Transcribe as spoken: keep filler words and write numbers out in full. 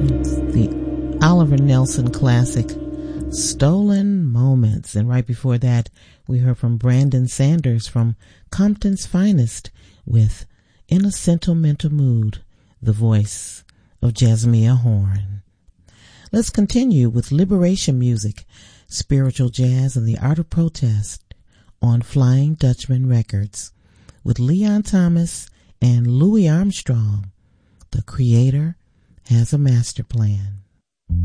The Oliver Nelson classic, Stolen Moments. And right before that, we heard from Brandon Sanders from Compton's Finest with In a Sentimental Mood, the voice of Jasmia Horn. Let's continue with liberation music, spiritual jazz, and the art of protest on Flying Dutchman Records with Leon Thomas and Louis Armstrong. The Creator has a master plan.